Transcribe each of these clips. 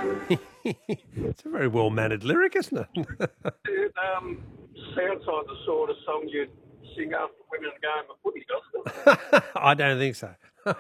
It's a very well-mannered lyric, isn't it? It sounds like the sort of song you'd sing after winning a game of footy, doesn't it? I don't think so.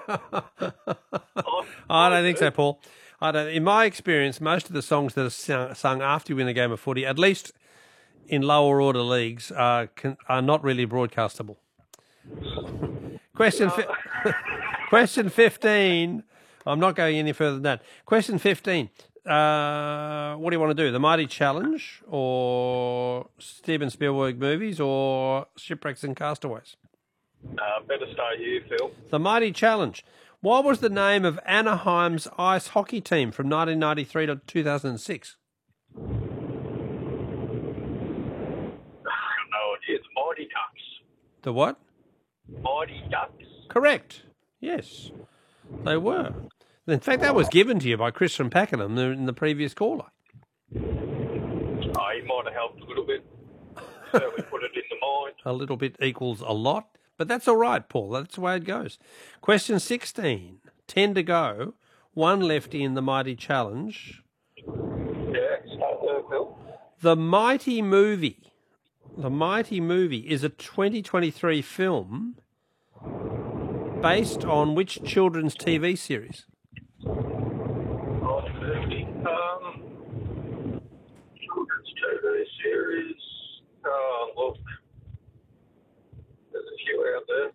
I I don't think do. so, Paul. I don't. In my experience, most of the songs that are sung after you win a game of footy, at least in lower order leagues, are not really broadcastable. Question question 15. I'm not going any further than that. Question 15. What do you want to do? The Mighty Challenge or Steven Spielberg movies or Shipwrecks and Castaways? Better start you, Phil. The Mighty Challenge. What was the name of Anaheim's ice hockey team from 1993 to 2006? No idea. The Mighty Ducks. The what? Mighty Ducks. Correct. Yes, they were. In fact, that was given to you by Chris from Pakenham in the previous caller. Oh, he might have helped a little bit. Certainly put it in the mind. A little bit equals a lot, but that's all right, Paul. That's the way it goes. Question 16. 10 to go. 1 left in the Mighty Challenge. Yeah, start there, Phil. The Mighty Movie. The Mighty Movie is a 2023 film based on which children's TV series? Children's TV series. Oh, look. There's a few out there.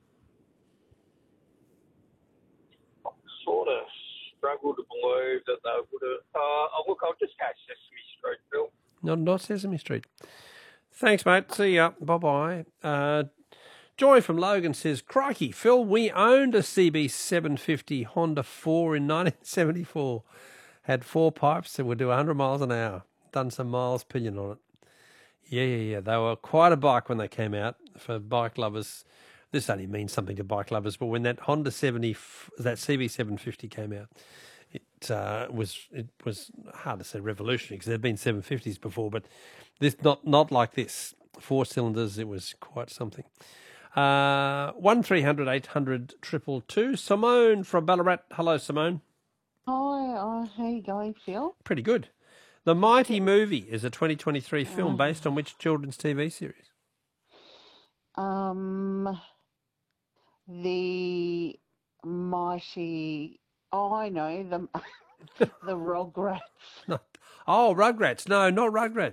I sort of struggle to believe that they would have... look, I'll just go Sesame Street, Phil. Not Sesame Street. Thanks, mate. See ya. Bye-bye. Joy from Logan says, crikey, Phil, we owned a CB750 Honda 4 in 1974. Had 4 pipes that would do 100 miles an hour. Done some miles pillion on it. Yeah. They were quite a bike when they came out for bike lovers. This only means something to bike lovers, but when that that CB750 came out, it was hard to say revolutionary because there'd been 750s before, but this not like this. 4 cylinders, it was quite something. 1300 800 222. Simone from Ballarat. Hello, Simone. Hi, how you going, Phil? Pretty good. The Mighty Movie is a 2023 film based on which children's TV series? The Mighty... Oh, I know, the Rugrats. No. Oh, Rugrats. No, not Rugrats.